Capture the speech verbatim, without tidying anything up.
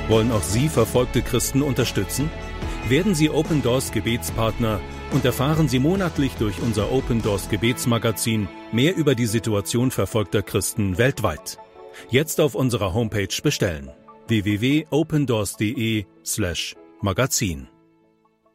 Wollen auch Sie verfolgte Christen unterstützen? Werden Sie Open Doors Gebetspartner und erfahren Sie monatlich durch unser Open Doors Gebetsmagazin mehr über die Situation verfolgter Christen weltweit. Jetzt auf unserer Homepage bestellen: w w w punkt opendoors punkt de slash magazin.